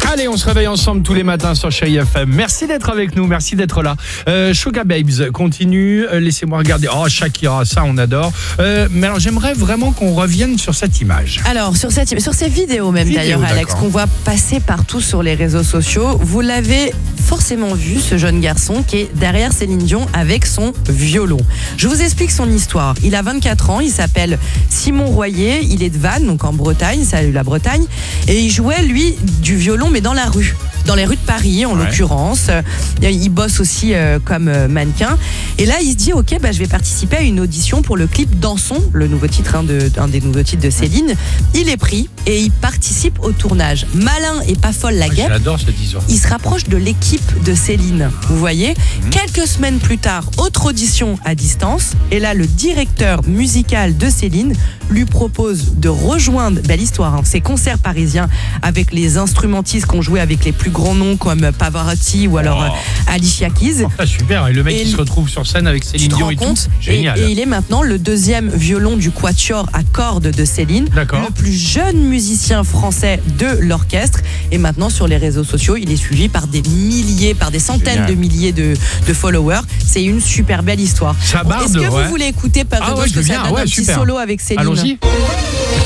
Allez, on se réveille ensemble tous les matins sur Chérie FM. Merci d'être avec nous, merci d'être là. Sugar Babes continue, laissez-moi regarder. Oh, Shakira, ça on adore. Mais alors j'aimerais vraiment qu'on revienne sur cette image. Alors, sur ces vidéos même d'ailleurs, Alex, qu'on voit passer partout sur les réseaux sociaux, vous l'avez forcément vu, ce jeune garçon qui est derrière Céline Dion avec son violon. Je vous explique son histoire. Il a 24 ans, il s'appelle Simon Royer, il est de Vannes, donc en Bretagne, salut la Bretagne, et il jouait, lui, du violon, mais dans la rue. Dans les rues de Paris, en l'occurrence. Il bosse aussi comme mannequin. Et là, il se dit, ok, je vais participer à une audition pour le clip Dansons, le nouveau titre, un des nouveaux titres de Céline. Il est pris et il participe au tournage. Malin et pas folle la guêpe. J'adore cette histoire. Il se rapproche de l'équipe de Céline, vous voyez. Quelques semaines plus tard, autre audition à distance. Et là, le directeur musical de Céline lui propose de rejoindre, belle histoire, ces concerts parisiens avec les instrumentistes qu'on jouait avec les plus grands noms comme Pavarotti ou alors Alicia Keys. Super, et le mec qui se retrouve sur scène avec Céline Dion et tout. Génial. Et il est maintenant le deuxième violon du quatuor à cordes de Céline, le plus jeune musicien français de l'orchestre. Et maintenant sur les réseaux sociaux, il est suivi par des milliers, par des centaines de milliers de followers. C'est une super belle histoire. Ça barde, Est-ce que vous voulez écouter par exemple que ça donne un petit solo avec Céline? Allons-y.